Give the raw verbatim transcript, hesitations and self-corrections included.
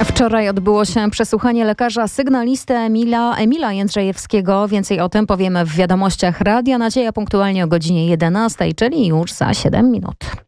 Wczoraj odbyło się przesłuchanie lekarza sygnalisty Emila, Emila Jędrzejewskiego. Więcej o tym powiemy w wiadomościach Radia Nadzieja punktualnie o godzinie jedenastej, czyli już za siedem minut.